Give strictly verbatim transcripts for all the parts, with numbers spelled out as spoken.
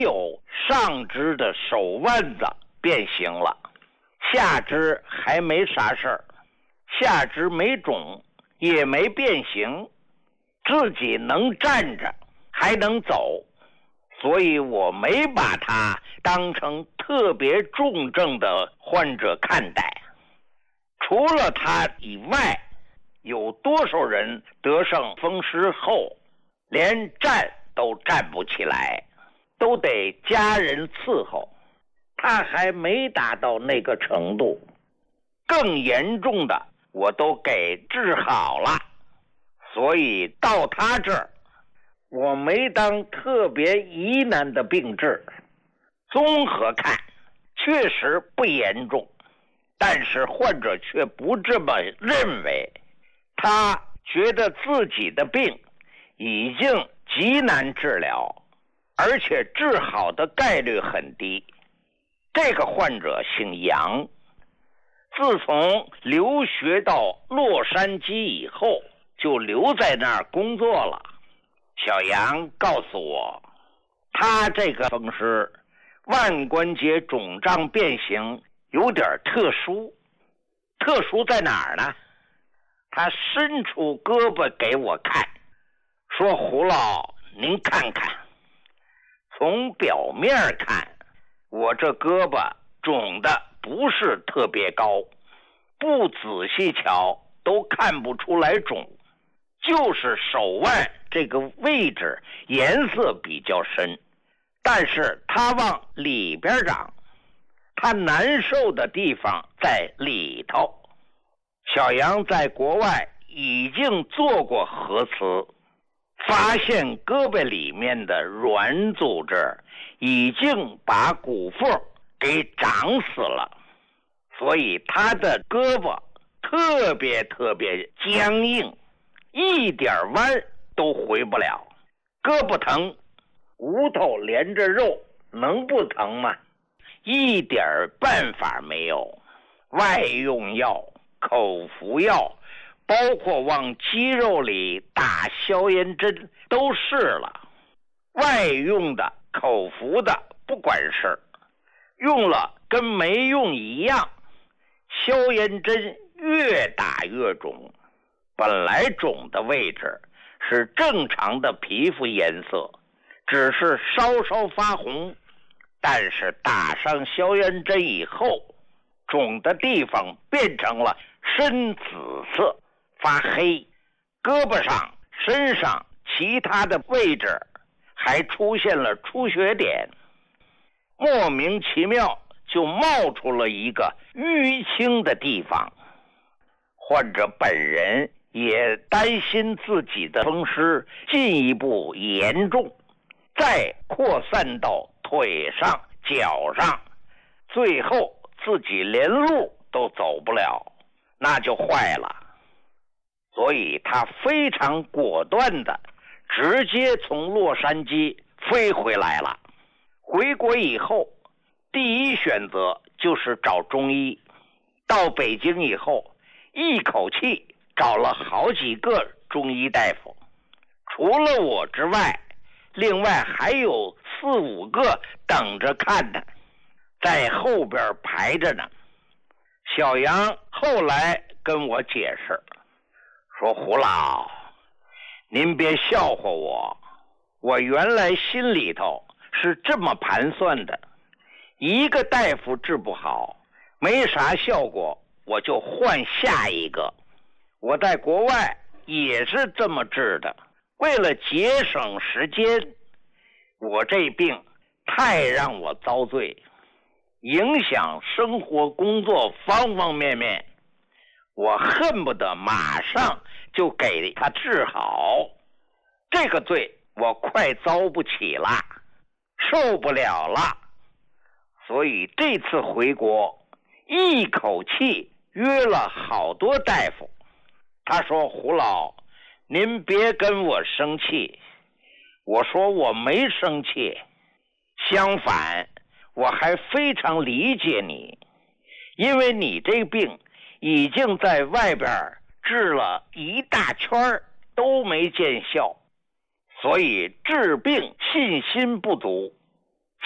有上肢的手腕子变形了，下肢还没啥事儿，下肢没肿也没变形，自己能站着还能走，所以我没把他当成特别重症的患者看待。除了他以外，有多少人得上风湿后连站都站不起来，都得家人伺候，他还没达到那个程度，更严重的我都给治好了，所以到他这儿我没当特别疑难的病治。综合看确实不严重，但是患者却不这么认为，他觉得自己的病已经极难治疗，而且治好的概率很低。这个患者姓杨，自从留学到洛杉矶以后就留在那儿工作了。小杨告诉我，他这个风湿腕关节肿胀变形有点特殊。特殊在哪儿呢？他伸出胳膊给我看，说胡老您看看，从表面看我这胳膊肿的不是特别高，不仔细瞧都看不出来肿，就是手腕这个位置颜色比较深，但是它往里边长，它难受的地方在里头。小杨在国外已经做过核磁，发现胳膊里面的软组织已经把骨缝给长死了，所以他的胳膊特别特别僵硬，一点弯都回不了。胳膊疼，骨头连着肉能不疼吗？一点办法没有，外用药、口服药，包括往肌肉里打消炎针都试了，外用的、口服的不管事，用了跟没用一样，消炎针越打越肿。本来肿的位置是正常的皮肤颜色，只是稍稍发红，但是打上消炎针以后，肿的地方变成了深紫色，发黑，胳膊上、身上其他的位置还出现了出血点，莫名其妙就冒出了一个淤青的地方。患者本人也担心自己的风湿进一步严重，再扩散到腿上、脚上，最后自己连路都走不了，那就坏了。所以他非常果断的直接从洛杉矶飞回来了。回国以后，第一选择就是找中医。到北京以后，一口气找了好几个中医大夫，除了我之外，另外还有四五个等着看的，在后边排着呢。小杨后来跟我解释说，胡老，您别笑话我，我原来心里头是这么盘算的，一个大夫治不好，没啥效果，我就换下一个。我在国外也是这么治的，为了节省时间，我这病太让我遭罪，影响生活工作方方面面，我恨不得马上就给他治好。这个罪我快遭不起了，受不了了。所以这次回国一口气约了好多大夫。他说，胡老，您别跟我生气。我说我没生气，相反我还非常理解你，因为你这病已经在外边治了一大圈都没见效，所以治病信心不足。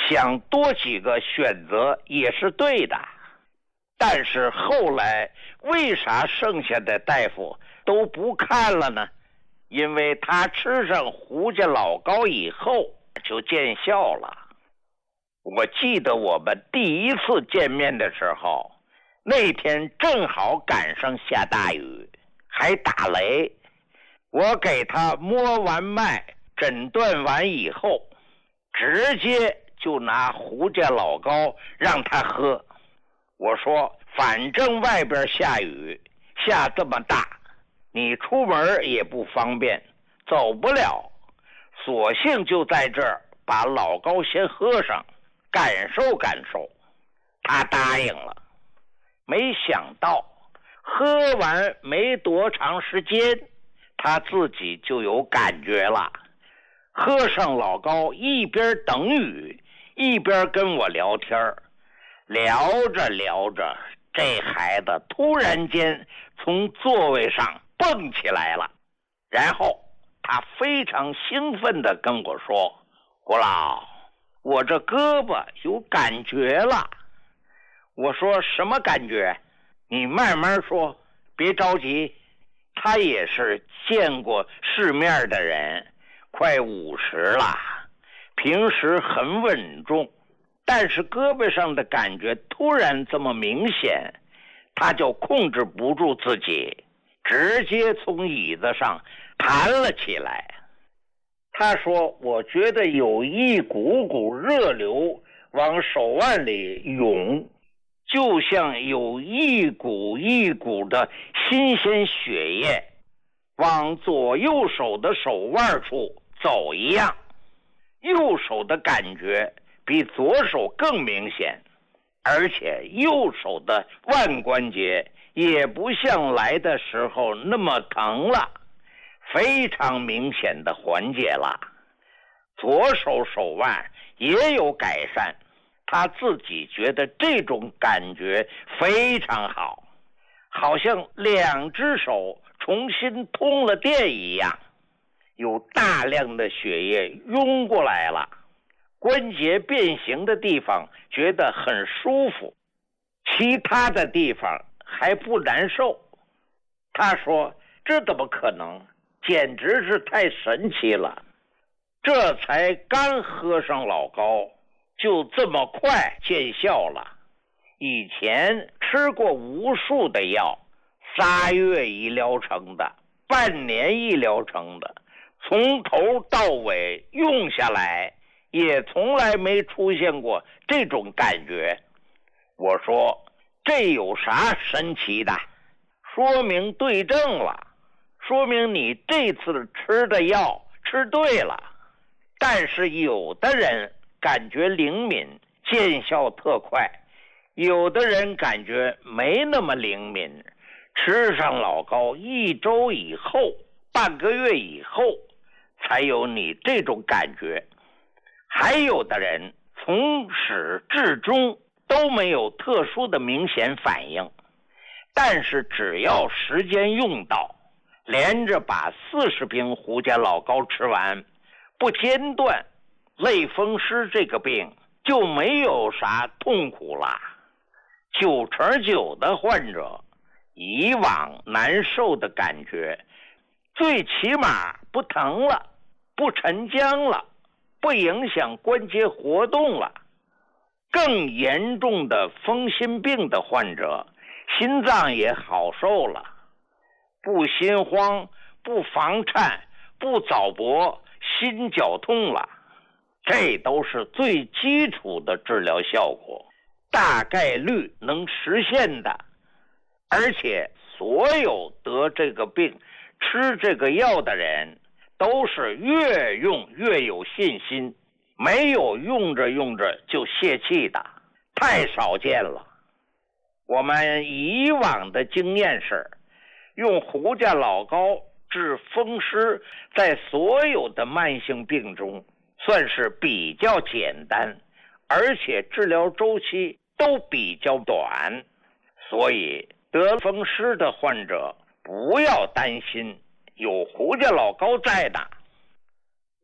想多几个选择也是对的。但是后来为啥剩下的大夫都不看了呢？因为他吃上胡家老膏以后就见效了。我记得我们第一次见面的时候，那天正好赶上下大雨，还打雷。我给他摸完脉，诊断完以后，直接就拿胡家老膏让他喝。我说反正外边下雨，下这么大，你出门也不方便，走不了，索性就在这儿把老膏先喝上，感受感受。他答应了。没想到喝完没多长时间，他自己就有感觉了。喝上老膏，一边等雨一边跟我聊天，聊着聊着，这孩子突然间从座位上蹦起来了，然后他非常兴奋地跟我说：胡老，我这胳膊有感觉了。我说什么感觉？你慢慢说，别着急。他也是见过世面的人，快五十了，平时很稳重，但是胳膊上的感觉突然这么明显，他就控制不住自己，直接从椅子上弹了起来。他说我觉得有一股股热流往手腕里涌，就像有一股一股的新鲜血液往左右手的手腕处走一样。右手的感觉比左手更明显，而且右手的腕关节也不像来的时候那么疼了，非常明显的缓解了。左手手腕也有改善，他自己觉得这种感觉非常好，好像两只手重新通了电一样，有大量的血液涌过来了，关节变形的地方觉得很舒服，其他的地方还不难受。他说这怎么可能，简直是太神奇了，这才刚喝上老膏就这么快见效了。以前吃过无数的药，仨月一疗程的，半年一疗程的，从头到尾用下来也从来没出现过这种感觉。我说这有啥神奇的？说明对症了，说明你这次吃的药吃对了。但是有的人感觉灵敏，见效特快，有的人感觉没那么灵敏，吃上老膏一周以后，半个月以后才有你这种感觉。还有的人从始至终都没有特殊的明显反应，但是只要时间用到，连着把四十瓶胡家老膏吃完，不间断，类风湿这个病就没有啥痛苦了。九成九的患者以往难受的感觉，最起码不疼了，不沉僵了，不影响关节活动了。更严重的风心病的患者，心脏也好受了，不心慌，不房颤，不早搏，心绞痛了。这都是最基础的治疗效果，大概率能实现的。而且所有得这个病吃这个药的人都是越用越有信心，没有用着用着就泄气的，太少见了。我们以往的经验是，用胡家老膏治风湿，在所有的慢性病中算是比较简单，而且治疗周期都比较短，所以得风湿的患者不要担心，有胡家老膏在呢。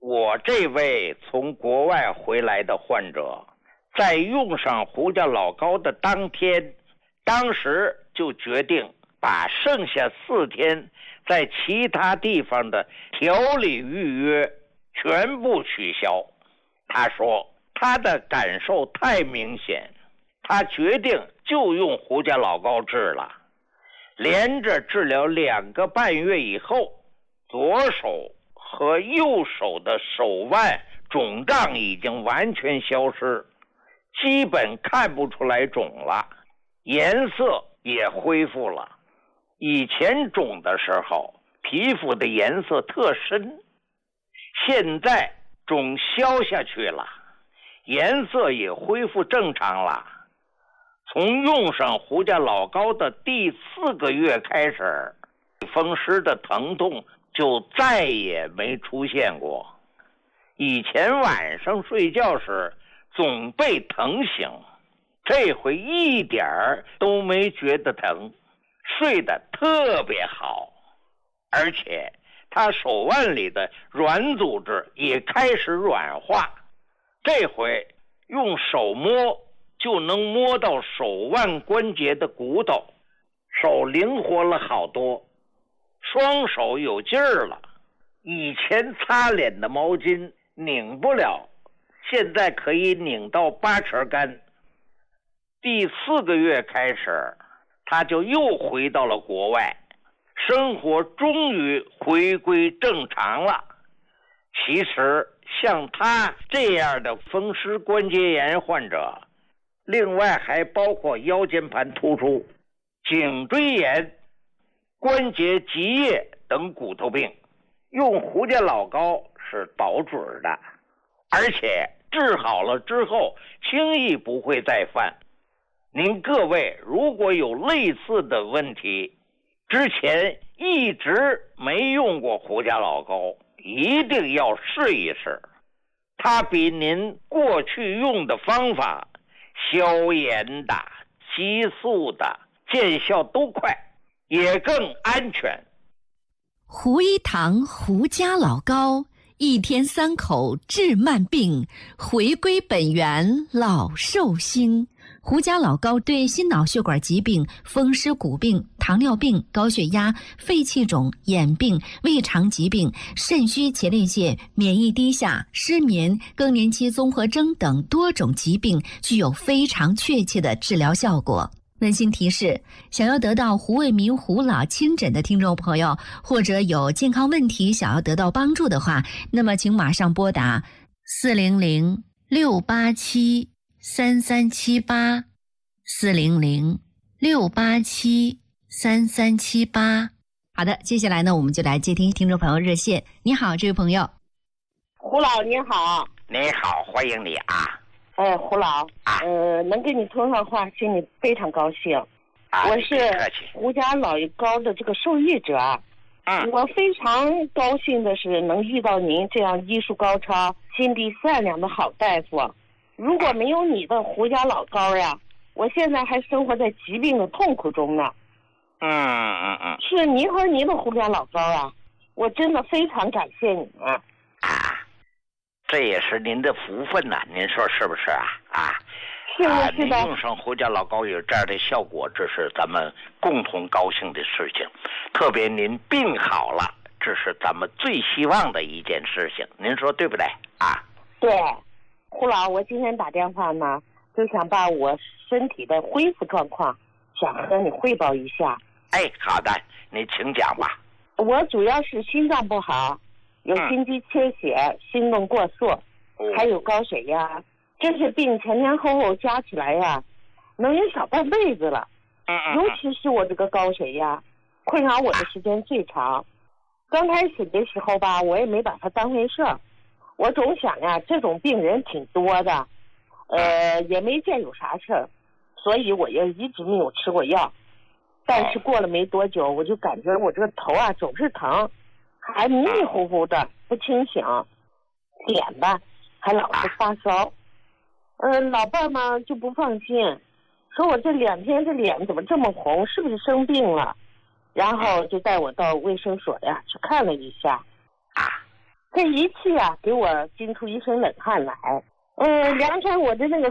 我这位从国外回来的患者，在用上胡家老膏的当天，当时就决定把剩下四天在其他地方的调理预约全部取消。他说他的感受太明显，他决定就用胡家老膏治了。连着治疗两个半月以后，左手和右手的手腕肿胀已经完全消失，基本看不出来肿了，颜色也恢复了。以前肿的时候皮肤的颜色特深，现在肿消下去了，颜色也恢复正常了。从用上胡家老膏的第四个月开始，风湿的疼痛就再也没出现过。以前晚上睡觉时总被疼醒，这回一点儿都没觉得疼，睡得特别好。而且他手腕里的软组织也开始软化，这回用手摸就能摸到手腕关节的骨头，手灵活了好多，双手有劲儿了。以前擦脸的毛巾拧不了，现在可以拧到八成干。第四个月开始，他就又回到了国外，生活终于回归正常了。其实像他这样的风湿关节炎患者，另外还包括腰间盘突出、颈椎炎、关节积液等骨头病，用胡家老膏是保准的，而且治好了之后轻易不会再犯。您各位如果有类似的问题，之前一直没用过胡家老膏，一定要试一试，它比您过去用的方法消炎的、激素的见效都快，也更安全。 胡一堂胡家老膏，一天三口治慢病，回归本源老寿星。胡家老膏对心脑血管疾病、风湿骨病、糖尿病、高血压、肺气肿、眼病、胃肠疾病、肾虚前列腺、免疫低下、失眠、更年期综合征等多种疾病具有非常确切的治疗效果。温馨提示：想要得到胡卫民胡老亲诊的听众朋友，或者有健康问题想要得到帮助的话，那么请马上拨打四零零六八七三三七八四零零六八七三三七八。好的，接下来呢，我们就来接听听众朋友热线。你好，这位朋友。 胡老你好。 你好，欢迎你啊。 哎，胡老， 啊， 呃，能跟你通上话，心里非常高兴。 啊， 我是胡家老膏的这个受益者。 嗯， 我非常高兴的是能遇到您这样医术高超、心地善良的好大夫。如果没有你的胡家老膏呀，我现在还生活在疾病的痛苦中呢。 嗯嗯嗯， 是您和您的胡家老膏啊，我真的非常感谢你们。 啊，这也是您的福分呐、啊，您说是不是啊？啊， 是的， 啊， 是的。 您用上胡家老膏有这样的效果，这是咱们共同高兴的事情。特别您病好了，这是咱们最希望的一件事情。您说对不对啊？ 对，胡老，我今天打电话呢，就想把我身体的恢复状况想和你汇报一下。 哎，好的，你请讲吧。 我主要是心脏不好，有心肌缺血、嗯、心动过速、嗯、还有高血压，这些病前前后后加起来呀，能有小半辈子了。 嗯嗯， 尤其是我这个高血压困扰我的时间最长。刚开始的时候吧，我也没把它当回事儿，我总想呀，这种病人挺多的，呃，也没见有啥事儿，所以我也一直没有吃过药。但是过了没多久，我就感觉我这个头啊总是疼，还迷迷糊糊的不清醒，脸吧还老是发烧。嗯、呃，老伴嘛就不放心，说我这两天这脸怎么这么红，是不是生病了？然后就带我到卫生所呀去看了一下。 啊， 这一去啊，给我惊出一身冷汗来。嗯，量出来我的那个